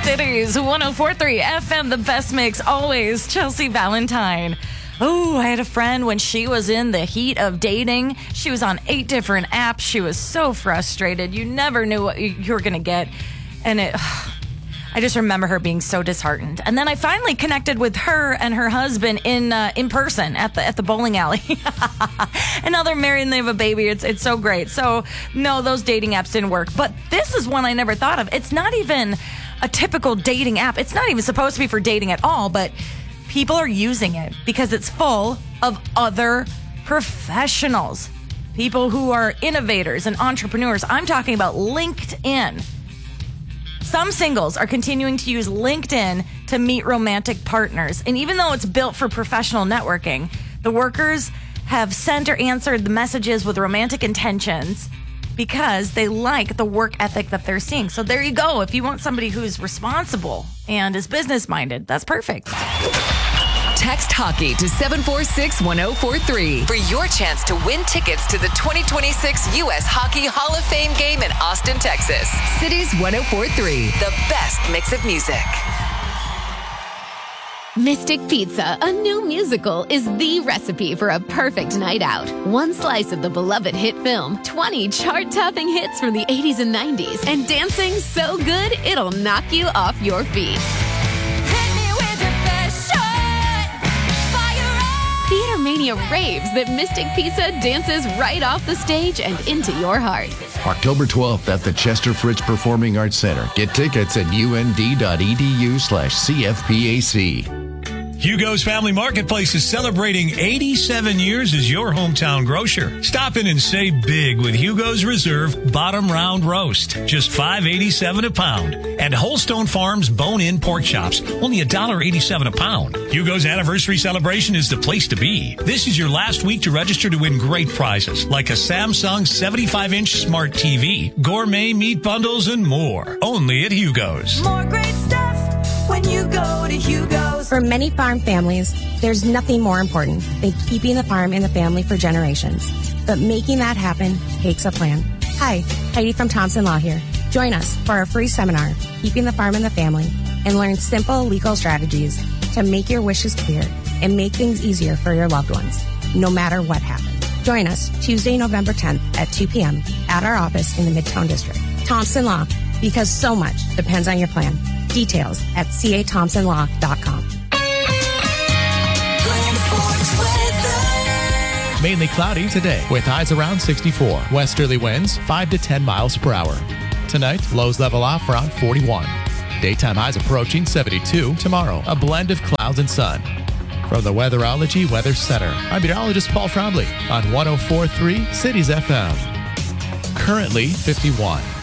Cities 104.3 FM, the best mix always. Chelsea Valentine. Oh, I had a friend when she was in the heat of dating. She was on 8 different apps. She was so frustrated. You never knew what you were going to get. And I just remember her being so disheartened. And then I finally connected with her and her husband in person at the bowling alley. And now they're married and they have a baby. It's so great. So no, those dating apps didn't work. But this is one I never thought of. It's not even a typical dating app. It's not even supposed to be for dating at all, but people are using it because it's full of other professionals, people who are innovators and entrepreneurs. I'm talking about LinkedIn. Some singles are continuing to use LinkedIn to meet romantic partners. And even though it's built for professional networking, the workers have sent or answered the messages with romantic intentions because they like the work ethic that they're seeing. So there you go. If you want somebody who's responsible and is business-minded, that's perfect. Text hockey to 746-1043 for your chance to win tickets to the 2026 U.S. Hockey Hall of Fame game in Austin, Texas. Cities 1043, the best mix of music. Mystic Pizza, a new musical, is the recipe for a perfect night out. One slice of the beloved hit film, 20 chart-topping hits from the 80s and 90s, and dancing so good it'll knock you off your feet. Theater Mania raves that Mystic Pizza dances right off the stage and into your heart. October 12th at the Chester Fritz Performing Arts Center. Get tickets at und.edu/CFPAC. Hugo's Family Marketplace is celebrating 87 years as your hometown grocer. Stop in and save big with Hugo's Reserve Bottom Round Roast, just $5.87 a pound. And Holstone Farms Bone-In Pork Chops, only $1.87 a pound. Hugo's anniversary celebration is the place to be. This is your last week to register to win great prizes, like a Samsung 75-inch smart TV, gourmet meat bundles, and more. Only at Hugo's. More great stuff when you go to Hugo's. For many farm families, there's nothing more important than keeping the farm in the family for generations. But making that happen takes a plan. Hi, Heidi from Thompson Law here. Join us for our free seminar, Keeping the Farm in the Family, and learn simple legal strategies to make your wishes clear and make things easier for your loved ones, no matter what happens. Join us Tuesday, November 10th at 2 p.m. at our office in the Midtown District. Thompson Law, because so much depends on your plan. Details at cathompsonlaw.com. Mainly cloudy today with highs around 64. Westerly winds 5 to 10 miles per hour. Tonight, lows level off around 41. Daytime highs approaching 72. Tomorrow, a blend of clouds and sun. From the Weatherology Weather Center, I'm meteorologist Paul Trombley on 104.3 Cities FM. Currently 51.